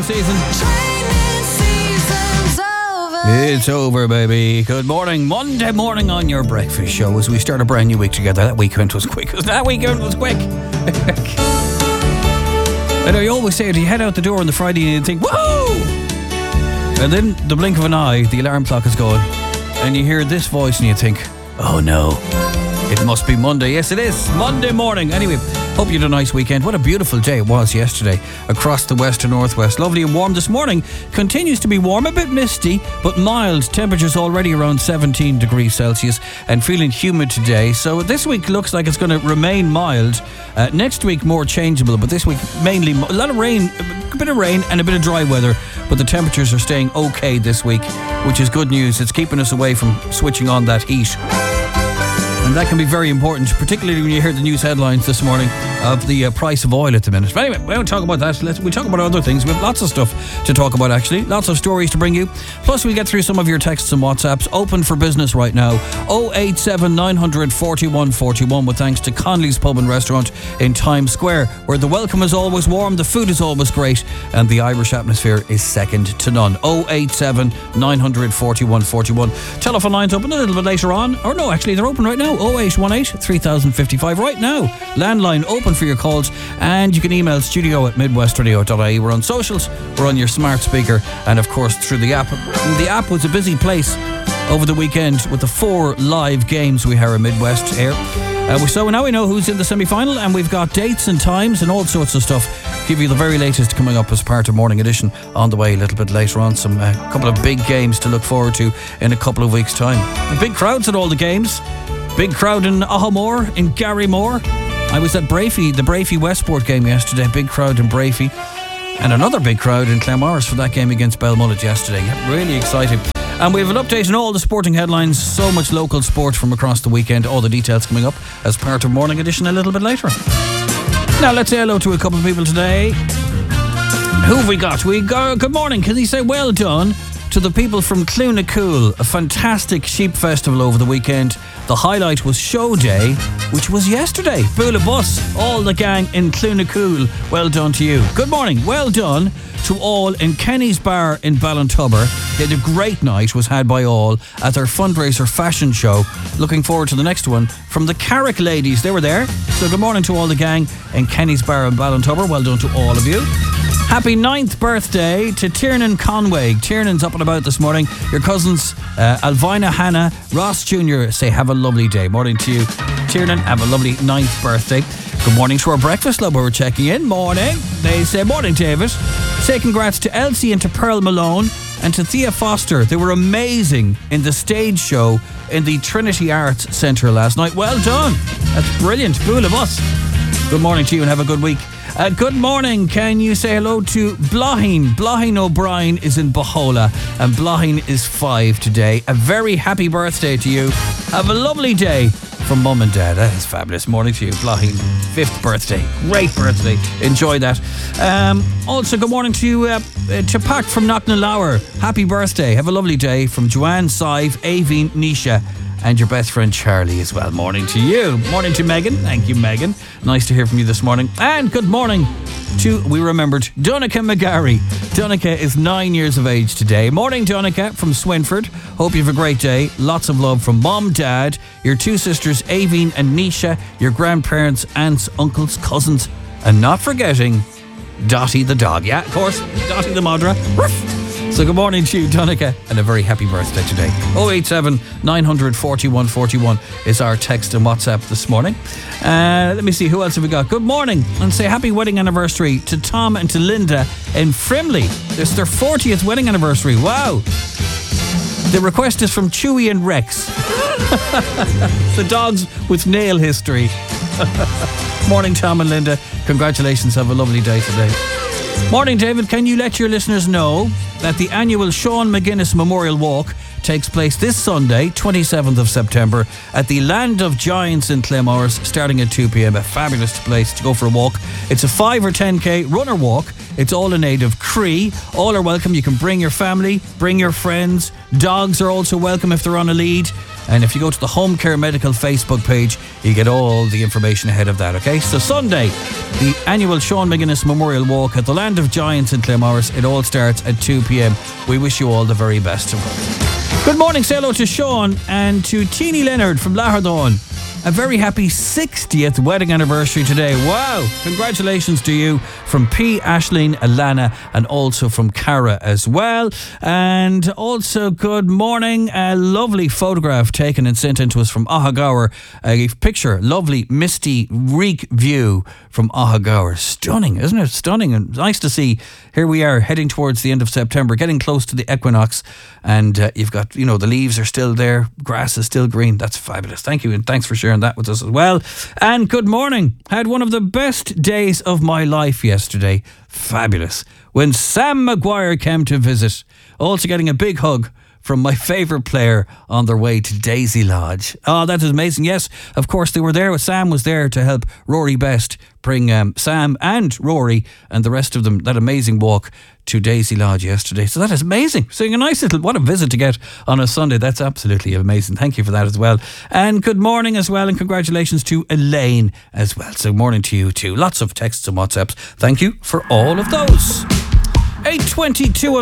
season. Training season's over. It's over, baby. Good morning. Monday morning on your breakfast show as we start a brand new week together. That weekend was quick. That weekend was quick. I know you always say it, you head out the door on the Friday and you think, woohoo! And then the blink of an eye, the alarm clock is going, and you hear this voice and you think, oh no, it must be Monday. Yes, it is. Monday morning. Anyway, hope you had a nice weekend. What a beautiful day it was yesterday across the west and northwest. Lovely and warm this morning. Continues to be warm, a bit misty, but mild. Temperatures already around 17 degrees Celsius and feeling humid today. So this week looks like it's going to remain mild. Next week more changeable, but this week mainly a lot of rain, a bit of rain and a bit of dry weather. But the temperatures are staying okay this week, which is good news. It's keeping us away from switching on that heat. And that can be very important, particularly when you hear the news headlines this morning of the price of oil at the minute. But anyway, we won't talk about that. We'll talk about other things. We have lots of stuff to talk about, actually. Lots of stories to bring you. Plus, we'll get through some of your texts and WhatsApps. Open for business right now. 087 900 41 41 with thanks to Conley's Pub and Restaurant in Times Square, where the welcome is always warm, the food is always great, and the Irish atmosphere is second to none. 087 900 41 41. Telephone lines open a little bit later on. Or no, actually, they're open right now. 0818 3055 right now. Landline open for your calls, and you can email studio@midwestradio.ie. We're on socials, we're on your smart speaker, and of course through the app. The app was a busy place over the weekend with the 4 live games we have in Midwest Air. So now we know who's in the semi-final, and we've got dates and times and all sorts of stuff. Give you the very latest coming up as part of Morning Edition on the way a little bit later on. Some couple of big games to look forward to in a couple of weeks' time. The big crowds at all the games. Big crowd in Ahamore, in Garrymore. I was at Brafey, the Brafey Westport game yesterday. Big crowd in Brafey. And another big crowd in Claremorris for that game against Belmullet yesterday. Really exciting. And we have an update on all the sporting headlines. So much local sport from across the weekend. All the details coming up as part of Morning Edition a little bit later. Now let's say hello to a couple of people today. Who have we got? Good morning. Can you say well done to the people from Clunacool? A fantastic sheep festival over the weekend. The highlight was show day, which was yesterday. Bula Bus, all the gang in Clunacool. Well done to you. Good morning. Well done to all in Kenny's Bar in Ballintubber. They had a great night, was had by all at their fundraiser fashion show. Looking forward to the next one from the Carrick ladies. They were there. So good morning to all the gang in Kenny's Bar in Ballintubber. Well done to all of you. Happy 9th birthday to Tiernan Conway. Tiernan's up and about this morning. Your cousins, Alvina, Hannah, Ross Jr. say have a lovely day. Morning to you, Tiernan. Have a lovely 9th birthday. Good morning to our breakfast club who are checking in. Morning. They say, morning, David. Say congrats to Elsie and to Pearl Malone and to Thea Foster. They were amazing in the stage show in the Trinity Arts Centre last night. Well done. That's brilliant. Bula Bus. Good morning to you and have a good week. Good morning. Can you say hello to Blahin? Blahin O'Brien is in Bohola and Blahin is 5 today. A very happy birthday to you. Have a lovely day from Mum and Dad. That is fabulous. Morning to you, Blahin. 5th birthday. Great birthday. Enjoy that. Also, good morning to Pack from Knocknalower. Happy birthday. Have a lovely day from Joanne, Sive, Aveen, Nisha, and your best friend Charlie as well. Morning to you. Morning to Megan. Thank you, Megan. Nice to hear from you this morning. And good morning to, we remembered, Donica McGarry. Donica is 9 years of age today. Morning, Donica from Swinford. Hope you have a great day. Lots of love from Mom, Dad, your 2 sisters, Aveen and Nisha, your grandparents, aunts, uncles, cousins, and not forgetting Dottie the dog. Yeah, of course, Dottie the Madra. Ruff. So good morning to you, Donica, and a very happy birthday today. 087 900 41 41 is our text and WhatsApp this morning. Let me see, who else have we got? Good morning, and say happy wedding anniversary to Tom and to Linda in Frimley. It's their 40th wedding anniversary. Wow. The request is from Chewy and Rex. The dogs with nail history. Morning, Tom and Linda. Congratulations. Have a lovely day today. Morning, David. Can you let your listeners know that the annual Sean McGuinness Memorial Walk takes place this Sunday, 27th of September, at the Land of Giants in Claremorris, starting at 2 p.m. A fabulous place to go for a walk. It's a 5 or 10k runner walk. It's all in aid of Cree. All are welcome. You can bring your family, bring your friends. Dogs are also welcome if they're on a lead. And if you go to the Home Care Medical Facebook page, you get all the information ahead of that, okay? So Sunday, the annual Sean McGuinness Memorial Walk at the Land of Giants in Claremorris. It all starts at 2 p.m. We wish you all the very best of luck. Good morning, say hello to Sean and to Teeny Leonard from Lahardon. A very happy 60th wedding anniversary today. Wow! Congratulations to you from P, Aisling, Alana, and also from Cara as well. And also, good morning. A lovely photograph taken and sent in to us from Ahagower. A picture, lovely misty reek view from Ahagower. Stunning, isn't it? Stunning and nice to see. Here we are heading towards the end of September, getting close to the equinox. And you've got, the leaves are still there. Grass is still green. That's fabulous. Thank you, and thanks for sharing that with us as well. And good morning. Had one of the best days of my life yesterday. Fabulous. When Sam Maguire came to visit. Also getting a big hug from my favourite player on their way to Daisy Lodge. Oh, that is amazing. Yes, of course they were there. Sam was there to help Rory Best bring Sam and Rory and the rest of them that amazing walk to Daisy Lodge yesterday. So that is amazing. So a nice little, what a visit to get on a Sunday. That's absolutely amazing. Thank you for that as well. And good morning as well, and congratulations to Elaine as well. So morning to you too. Lots of texts and WhatsApps. Thank you for all of those. 8:22